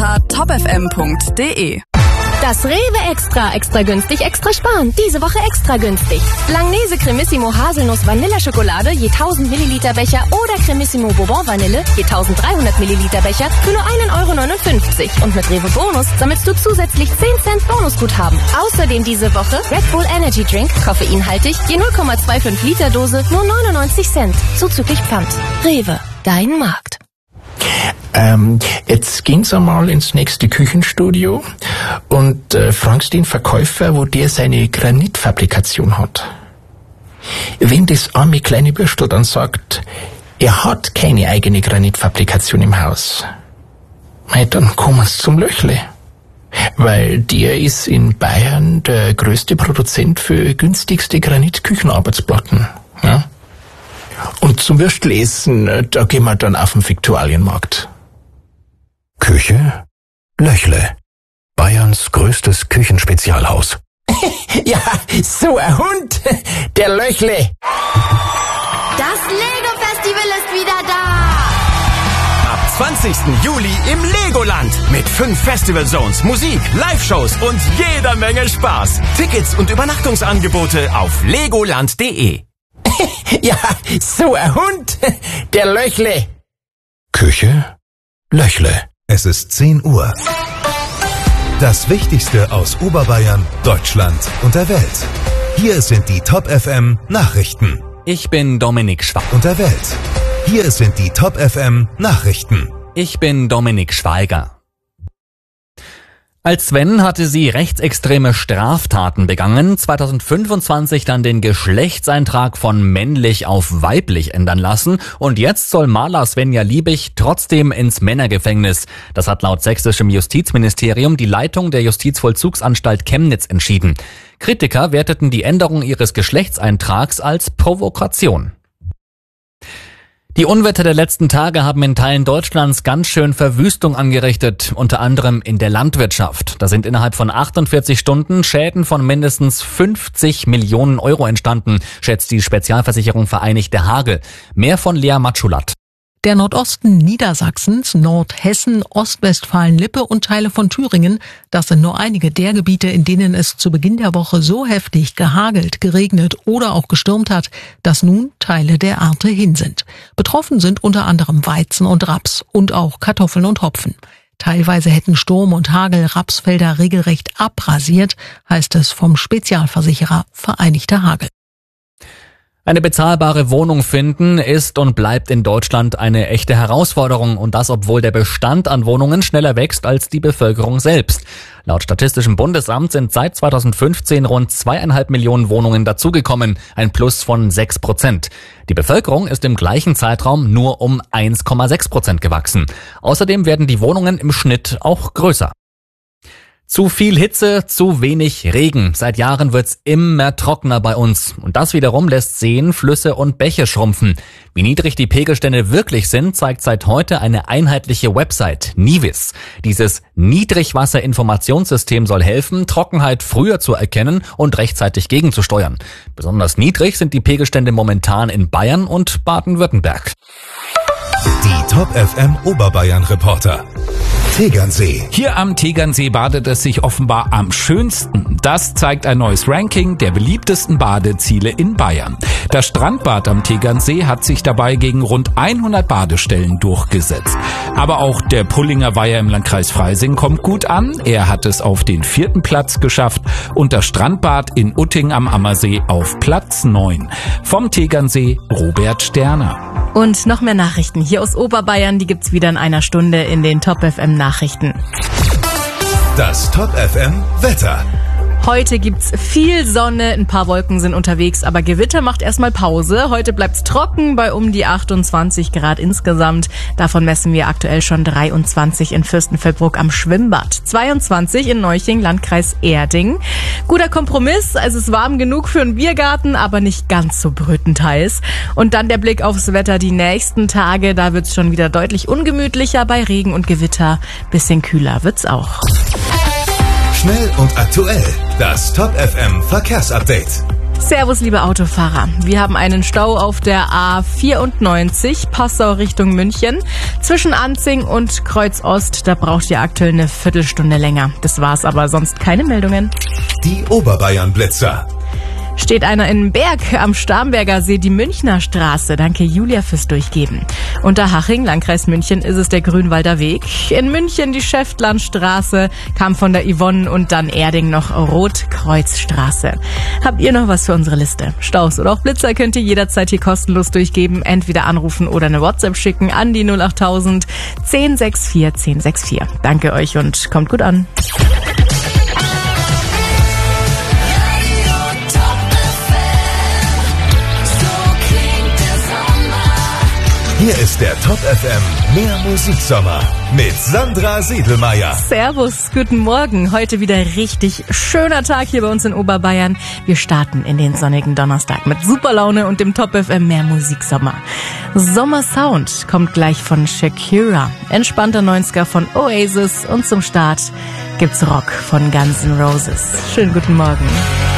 unter topfm.de. Das Rewe Extra günstig, extra sparen. Diese Woche extra günstig. Langnese Cremissimo Haselnuss Vanilleschokolade je 1000 Milliliter Becher oder Cremissimo Bourbon Vanille je 1300 Milliliter Becher für nur 1,59 €. Und mit Rewe Bonus sammelst du zusätzlich 10 Cent Bonusguthaben. Außerdem diese Woche Red Bull Energy Drink, koffeinhaltig, je 0,25 Liter Dose, nur 99 Cent. Zuzüglich Pfand. Rewe, dein Markt. Jetzt gehen Sie mal ins nächste Küchenstudio und fragen Sie den Verkäufer, wo der seine Granitfabrikation hat. Wenn das arme kleine Bürstel dann sagt, er hat keine eigene Granitfabrikation im Haus, dann kommen Sie zum Löchle. Weil der ist in Bayern der größte Produzent für günstigste Granitküchenarbeitsplatten. Ja? Und zum Würstelessen, da gehen wir dann auf den Viktualienmarkt. Küche Löchle. Bayerns größtes Küchenspezialhaus. Ja, so ein Hund, der Löchle. Das Lego-Festival ist wieder da. Ab 20. Juli im Legoland mit 5 Festival Zones, Musik, Live-Shows und jeder Menge Spaß. Tickets und Übernachtungsangebote auf legoland.de. Ja, so ein Hund, der Löchle. Küche Löchle. Es ist 10 Uhr. Das Wichtigste aus Oberbayern, Deutschland und der Welt. Hier sind die Top FM Nachrichten. Ich bin Dominik Schweiger. Und der Welt. Hier sind die Top FM Nachrichten. Ich bin Dominik Schweiger. Als Sven hatte sie rechtsextreme Straftaten begangen, 2025 dann den Geschlechtseintrag von männlich auf weiblich ändern lassen und jetzt soll Maler Svenja Liebig trotzdem ins Männergefängnis. Das hat laut sächsischem Justizministerium die Leitung der Justizvollzugsanstalt Chemnitz entschieden. Kritiker werteten die Änderung ihres Geschlechtseintrags als Provokation. Die Unwetter der letzten Tage haben in Teilen Deutschlands ganz schön Verwüstung angerichtet, unter anderem in der Landwirtschaft. Da sind innerhalb von 48 Stunden Schäden von mindestens 50 Millionen Euro entstanden, schätzt die Spezialversicherung Vereinigte Hagel. Mehr von Lea Matschulat. Der Nordosten Niedersachsens, Nordhessen, Ostwestfalen-Lippe und Teile von Thüringen, das sind nur einige der Gebiete, in denen es zu Beginn der Woche so heftig gehagelt, geregnet oder auch gestürmt hat, dass nun Teile der Ernte hin sind. Betroffen sind unter anderem Weizen und Raps und auch Kartoffeln und Hopfen. Teilweise hätten Sturm und Hagel Rapsfelder regelrecht abrasiert, heißt es vom Spezialversicherer Vereinigte Hagel. Eine bezahlbare Wohnung finden ist und bleibt in Deutschland eine echte Herausforderung und das, obwohl der Bestand an Wohnungen schneller wächst als die Bevölkerung selbst. Laut Statistischem Bundesamt sind seit 2015 rund 2,5 Millionen Wohnungen dazugekommen, ein Plus von 6%. Die Bevölkerung ist im gleichen Zeitraum nur um 1,6% gewachsen. Außerdem werden die Wohnungen im Schnitt auch größer. Zu viel Hitze, zu wenig Regen. Seit Jahren wird's immer trockener bei uns. Und das wiederum lässt Seen, Flüsse und Bäche schrumpfen. Wie niedrig die Pegelstände wirklich sind, zeigt seit heute eine einheitliche Website, Nivis. Dieses Niedrigwasserinformationssystem soll helfen, Trockenheit früher zu erkennen und rechtzeitig gegenzusteuern. Besonders niedrig sind die Pegelstände momentan in Bayern und Baden-Württemberg. Die Top FM Oberbayern Reporter. Tegernsee. Hier am Tegernsee badet es sich offenbar am schönsten. Das zeigt ein neues Ranking der beliebtesten Badeziele in Bayern. Das Strandbad am Tegernsee hat sich dabei gegen rund 100 Badestellen durchgesetzt. Aber auch der Pullinger Weiher im Landkreis Freising kommt gut an. Er hat es auf den 4. Platz geschafft und das Strandbad in Utting am Ammersee auf Platz 9. Vom Tegernsee Robert Sterner. Und noch mehr Nachrichten hier aus Oberbayern, die gibt's wieder in einer Stunde in den Top FM Nachrichten. Das Top FM Wetter. Heute gibt's viel Sonne, ein paar Wolken sind unterwegs, aber Gewitter macht erstmal Pause. Heute bleibt's trocken bei um die 28 Grad insgesamt. Davon messen wir aktuell schon 23 in Fürstenfeldbruck am Schwimmbad, 22 in Neuching, Landkreis Erding. Guter Kompromiss, es ist warm genug für einen Biergarten, aber nicht ganz so brütend heiß. Und dann der Blick aufs Wetter die nächsten Tage, da wird's schon wieder deutlich ungemütlicher bei Regen und Gewitter. Bisschen kühler wird's auch. Schnell und aktuell. Das Top FM Verkehrsupdate. Servus, liebe Autofahrer. Wir haben einen Stau auf der A94 Passau Richtung München. Zwischen Anzing und Kreuz Ost, da braucht ihr aktuell eine Viertelstunde länger. Das war's, aber sonst keine Meldungen. Die Oberbayern-Blitzer. Steht einer in Berg am Starnberger See, die Münchner Straße. Danke, Julia, fürs Durchgeben. Unter Haching, Landkreis München, ist es der Grünwalder Weg. In München die Schäftlarnstraße, kam von der Yvonne und dann Erding noch Rotkreuzstraße. Habt ihr noch was für unsere Liste? Staus oder auch Blitzer könnt ihr jederzeit hier kostenlos durchgeben. Entweder anrufen oder eine WhatsApp schicken an die 08000 1064 1064. Danke euch und kommt gut an. Hier ist der Top FM Mehr Musiksommer mit Sandra Siedelmeier. Servus, guten Morgen. Heute wieder richtig schöner Tag hier bei uns in Oberbayern. Wir starten in den sonnigen Donnerstag mit super Laune und dem Top FM Mehr Musiksommer. Sommersound kommt gleich von Shakira, entspannter 90er von Oasis und zum Start gibt's Rock von Guns N' Roses. Schönen guten Morgen.